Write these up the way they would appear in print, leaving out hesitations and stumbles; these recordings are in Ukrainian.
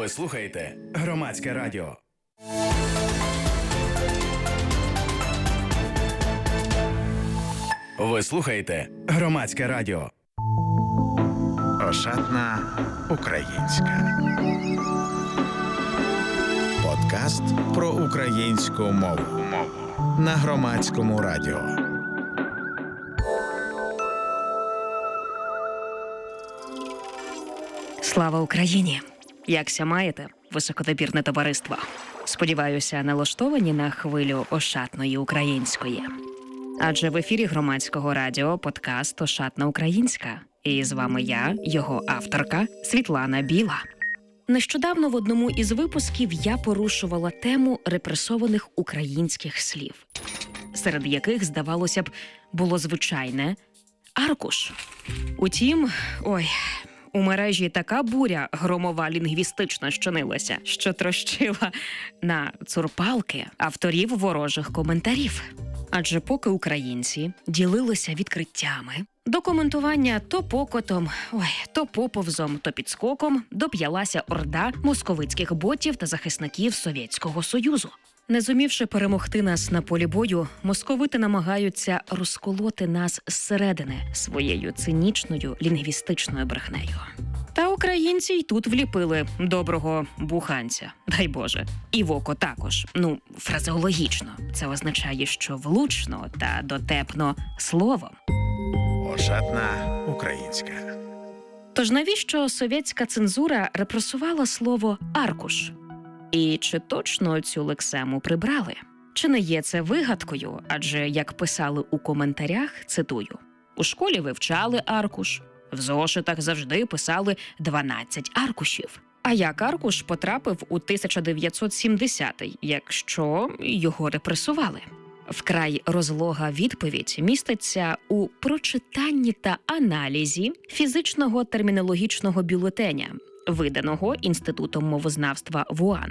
Ви слухаєте Громадське радіо. Ви слухаєте Громадське радіо. Ошатна українська. Подкаст про українську мову на Громадському радіо. Слава Україні! Якся маєте, високодобірне товариство? Сподіваюся, налаштовані на хвилю ошатної української. Адже в ефірі Громадського радіо подкаст «Ошатна українська». І з вами я, його авторка Світлана Біла. Нещодавно в одному із випусків я порушувала тему репресованих українських слів, серед яких, здавалося б, було звичайне «аркуш». Утім, у мережі така буря громова лінгвістично щинилася, що трощила на цурпалки авторів ворожих коментарів. Адже поки українці ділилися відкриттями, до коментування то покотом, то поповзом, то підскоком доп'ялася орда московицьких ботів та захисників Совєтського Союзу. Не зумівши перемогти нас на полі бою, московити намагаються розколоти нас зсередини своєю цинічною лінгвістичною брехнею. Та українці й тут вліпили доброго буханця, дай Боже. І в око також. Фразеологічно. Це означає, що влучно та дотепно словом. Ошатна українська. Тож навіщо совєтська цензура репресувала слово «аркуш»? І чи точно цю лексему прибрали? Чи не є це вигадкою? Адже, як писали у коментарях, цитую, «У школі вивчали аркуш, в зошитах завжди писали 12 аркушів». А як аркуш потрапив у 1970-й, якщо його репресували? Вкрай розлога відповідь міститься у прочитанні та аналізі фізичного термінологічного бюлетеня, виданого Інститутом мовознавства ВУАН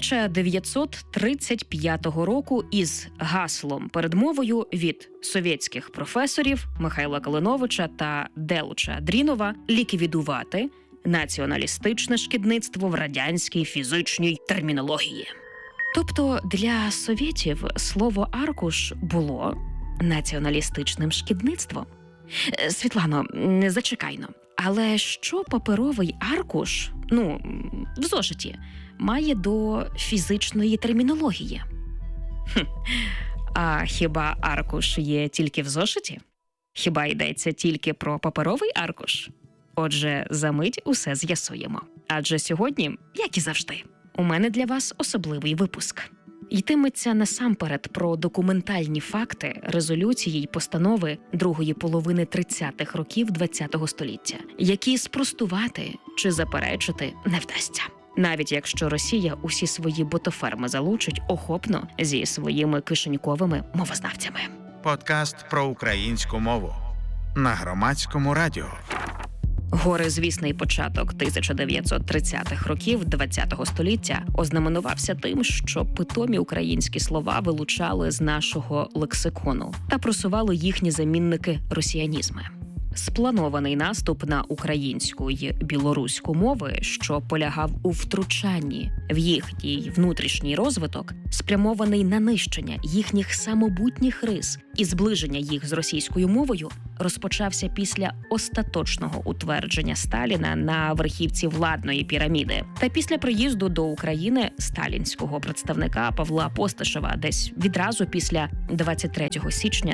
1935 року із гаслом передмовою від совєтських професорів Михайла Калиновича та Делуча Дрінова ліквідувати націоналістичне шкідництво в радянській фізичній термінології. Тобто для совєтів слово «аркуш» було націоналістичним шкідництвом. Світлано, зачекайно. Але що паперовий аркуш, в зошиті, має до фізичної термінології? А хіба аркуш є тільки в зошиті? Хіба йдеться тільки про паперовий аркуш? Отже, за мить усе з'ясуємо. Адже сьогодні, як і завжди, у мене для вас особливий випуск. Йтиметься насамперед про документальні факти резолюції й постанови другої половини 30-х років ХХ століття, які спростувати чи заперечити не вдасться. Навіть якщо Росія усі свої ботоферми залучить охопно зі своїми кишеньковими мовознавцями. Подкаст про українську мову на Громадському радіо. Горизвісний початок 1930-х років ХХ століття ознаменувався тим, що питомі українські слова вилучали з нашого лексикону та просували їхні замінники росіянізми. Спланований наступ на українську й білоруську мови, що полягав у втручанні в їхній внутрішній розвиток, спрямований на нищення їхніх самобутніх рис і зближення їх з російською мовою, розпочався після остаточного утвердження Сталіна на верхівці владної піраміди та після приїзду до України сталінського представника Павла Постишева десь відразу після 23 січня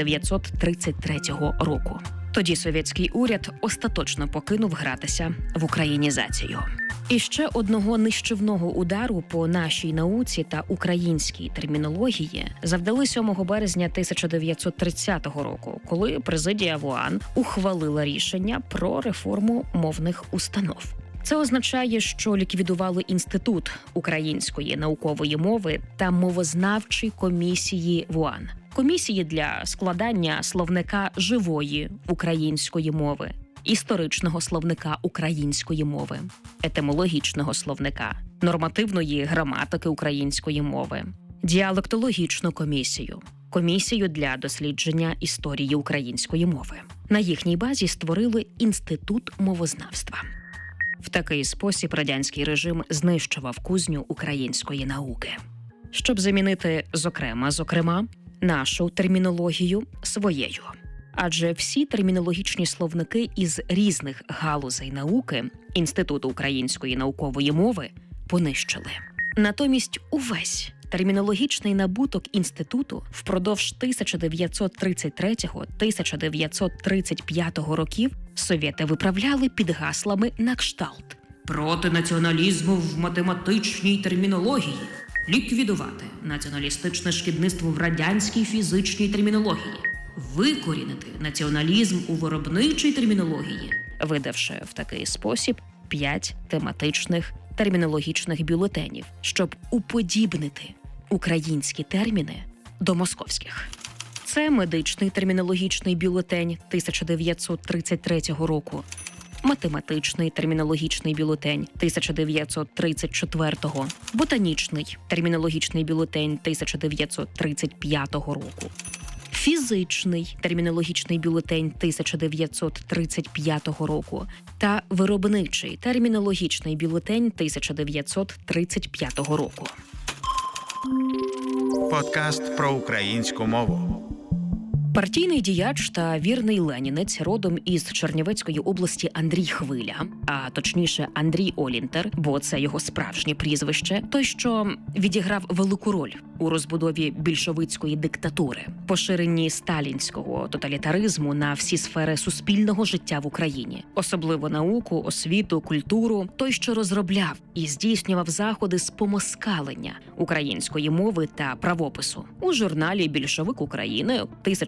1933 року. Тоді совєтський уряд остаточно покинув гратися в українізацію. І ще одного нищівного удару по нашій науці та українській термінології завдали 7 березня 1930 року, коли президія ВУАН ухвалила рішення про реформу мовних установ. Це означає, що ліквідували Інститут української наукової мови та мовознавчі комісії ВУАН. Комісії для складання словника живої української мови, історичного словника української мови, етимологічного словника, нормативної граматики української мови, діалектологічну комісію, комісію для дослідження історії української мови. На їхній базі створили Інститут мовознавства. В В такий спосіб радянський режим знищував кузню української науки. Щоб замінити зокрема, нашу термінологію своєю. Адже всі термінологічні словники із різних галузей науки Інституту української наукової мови понищили. Натомість увесь термінологічний набуток інституту впродовж 1933-1935 років совєти виправляли під гаслами на кшталт «Проти націоналізму в математичній термінології», «Ліквідувати націоналістичне шкідництво в радянській фізичній термінології», «Викорінити націоналізм у виробничій термінології», видавши в такий спосіб 5 тематичних термінологічних бюлетенів, щоб уподібнити українські терміни до московських. Це медичний термінологічний бюлетень 1933 року, математичний термінологічний бюлетень 1934, ботанічний термінологічний бюлетень 1935 року, фізичний термінологічний бюлетень 1935 року та виробничий термінологічний бюлетень 1935 року. Подкаст про українську мову. Партійний діяч та вірний ленінець родом із Чернівецької області Андрій Хвиля, а точніше Андрій Олінтер, бо це його справжнє прізвище, той, що відіграв велику роль у розбудові більшовицької диктатури, поширенні сталінського тоталітаризму на всі сфери суспільного життя в Україні, особливо науку, освіту, культуру, той, що розробляв і здійснював заходи з помоскалення української мови та правопису. У журналі «Більшовик України»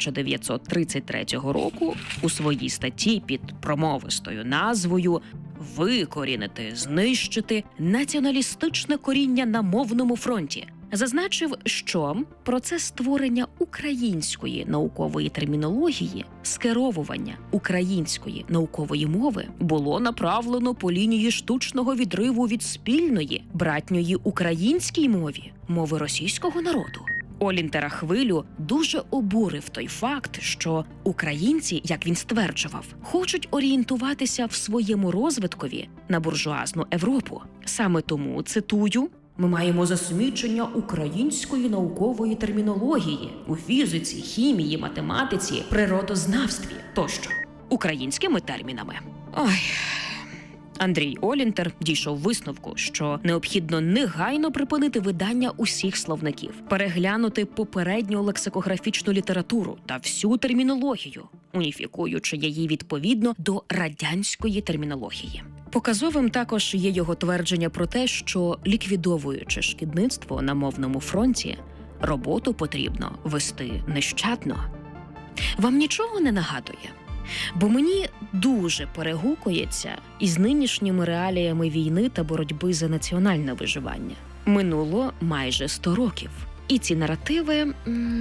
1933 року у своїй статті під промовистою назвою «Викорінити, знищити націоналістичне коріння на мовному фронті» зазначив, що процес створення української наукової термінології, скеровування української наукової мови було направлено по лінії штучного відриву від спільної, братньої українській мові, мови російського народу. Олінтера Хвилю дуже обурив той факт, що українці, як він стверджував, хочуть орієнтуватися в своєму розвиткові на буржуазну Європу. Саме тому, цитую, «Ми маємо засмічення української наукової термінології у фізиці, хімії, математиці, природознавстві тощо українськими термінами». Ой... Андрій Олінтер дійшов висновку, що необхідно негайно припинити видання усіх словників, переглянути попередню лексикографічну літературу та всю термінологію, уніфікуючи її відповідно до радянської термінології. Показовим також є його твердження про те, що, ліквідовуючи шкідництво на мовному фронті, роботу потрібно вести нещадно. Вам нічого не нагадує? Бо мені дуже перегукується із нинішніми реаліями війни та боротьби за національне виживання. Минуло майже 100 років. І ці наративи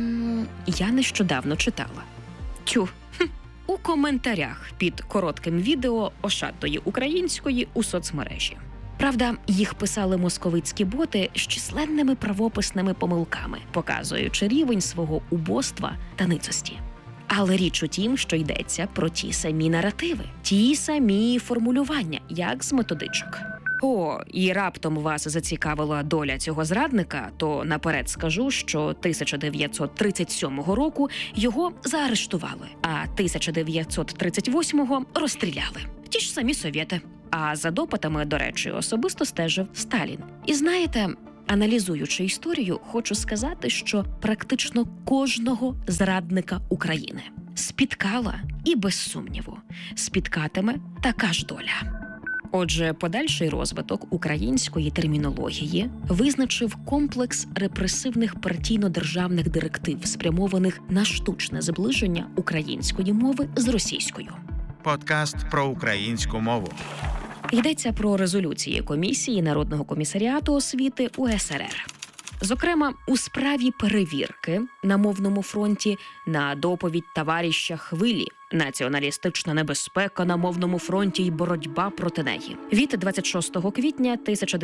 я нещодавно читала. У коментарях під коротким відео ошатної української у соцмережі. Правда, їх писали московицькі боти з численними правописними помилками, показуючи рівень свого убоства та ницості. Але річ у тім, що йдеться про ті самі наративи, ті самі формулювання, як з методичок. І раптом вас зацікавила доля цього зрадника, то наперед скажу, що 1937 року його заарештували, а 1938-го розстріляли. Ті ж самі совєти. А за допитами, до речі, особисто стежив Сталін. І знаєте, аналізуючи історію, хочу сказати, що практично кожного зрадника України спіткала і, без сумніву, спіткатиме така ж доля. Отже, подальший розвиток української термінології визначив комплекс репресивних партійно-державних директив, спрямованих на штучне зближення української мови з російською. Подкаст про українську мову. Йдеться про резолюції Комісії Народного комісаріату освіти УСРР. Зокрема, у справі перевірки на мовному фронті на доповідь товариша Хвилі «Націоналістична небезпека на мовному фронті й боротьба проти неї» від 26 квітня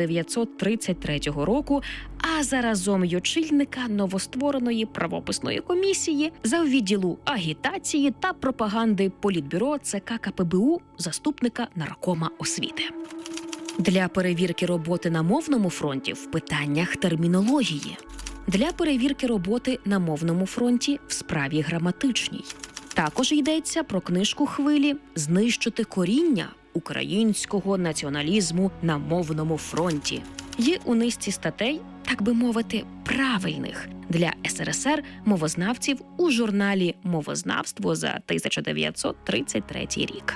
1933 року, а заразом й очільника новоствореної правописної комісії за відділу агітації та пропаганди Політбюро ЦК КПБУ, заступника наркома освіти. Для перевірки роботи на мовному фронті в питаннях термінології. Для перевірки роботи на мовному фронті в справі граматичній. Також йдеться про книжку Хвилі «Знищити коріння українського націоналізму на мовному фронті». Є у низці статей, так би мовити, правильних для СРСР мовознавців у журналі «Мовознавство» за 1933 рік.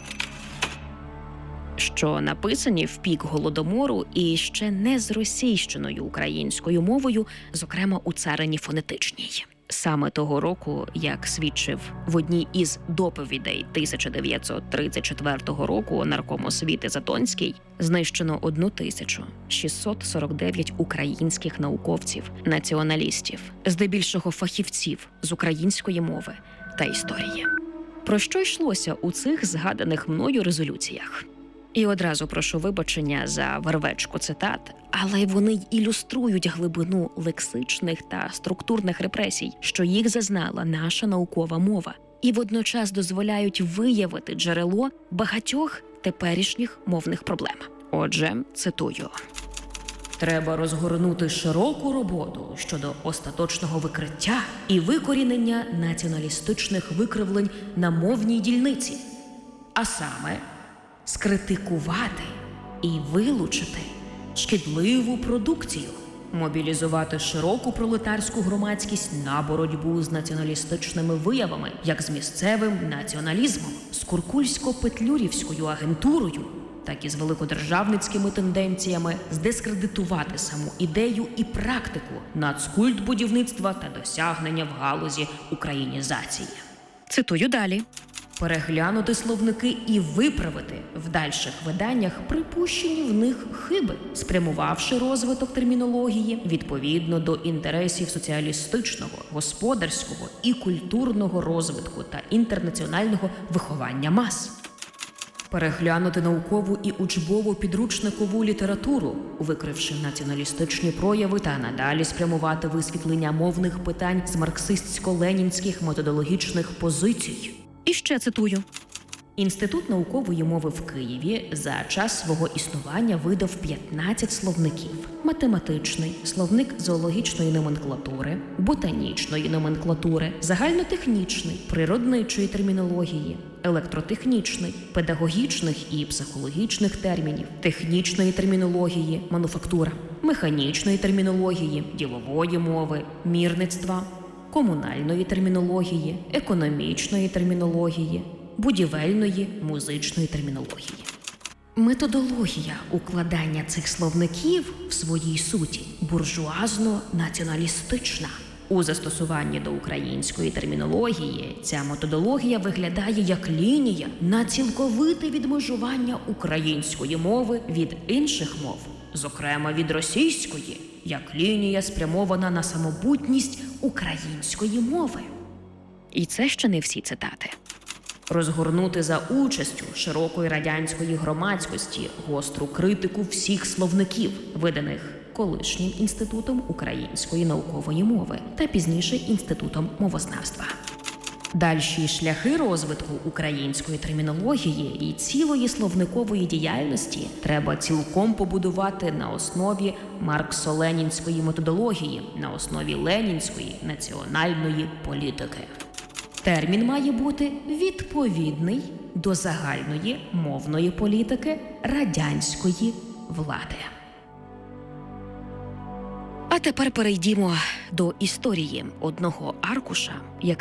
Що написані в пік Голодомору і ще не зросійщеною українською мовою, зокрема у царині фонетичній. Саме того року, як свідчив в одній із доповідей 1934 року нарком освіти Затонський, знищено 1649 українських науковців, націоналістів, здебільшого фахівців з української мови та історії. Про що йшлося у цих згаданих мною резолюціях? І одразу прошу вибачення за вервечку цитат, але вони й ілюструють глибину лексичних та структурних репресій, що їх зазнала наша наукова мова, і водночас дозволяють виявити джерело багатьох теперішніх мовних проблем. Отже, цитую. Треба розгорнути широку роботу щодо остаточного викриття і викорінення націоналістичних викривлень на мовній дільниці, а саме скритикувати і вилучити шкідливу продукцію, мобілізувати широку пролетарську громадськість на боротьбу з націоналістичними виявами, як з місцевим націоналізмом, з куркульсько-петлюрівською агентурою, так і з великодержавницькими тенденціями, здискредитувати саму ідею і практику нацкультбудівництва та досягнення в галузі українізації. Цитую далі. Переглянути словники і виправити в дальших виданнях припущені в них хиби, спрямувавши розвиток термінології відповідно до інтересів соціалістичного, господарського і культурного розвитку та інтернаціонального виховання мас. Переглянути наукову і учбову підручникову літературу, викривши націоналістичні прояви та надалі спрямувати висвітлення мовних питань з марксистсько-ленінських методологічних позицій. І ще цитую. Інститут наукової мови в Києві за час свого існування видав 15 словників. Математичний, словник зоологічної номенклатури, ботанічної номенклатури, загальнотехнічний, природничої термінології, електротехнічний, педагогічних і психологічних термінів, технічної термінології, мануфактура, механічної термінології, ділової мови, мірництва, комунальної термінології, економічної термінології, будівельної, музичної термінології. Методологія укладання цих словників в своїй суті буржуазно-націоналістична. У застосуванні до української термінології ця методологія виглядає як лінія на цілковите відмежування української мови від інших мов, зокрема від російської, як лінія спрямована на самобутність української мови. І це ще не всі цитати. Розгорнути за участю широкої радянської громадськості гостру критику всіх словників, виданих колишнім Інститутом української наукової мови та пізніше Інститутом мовознавства. Дальші шляхи розвитку української термінології і цілої словникової діяльності треба цілком побудувати на основі марксо-ленінської методології, на основі ленінської національної політики. Термін має бути відповідний до загальної мовної політики радянської влади. А тепер перейдімо до історії одного аркуша, який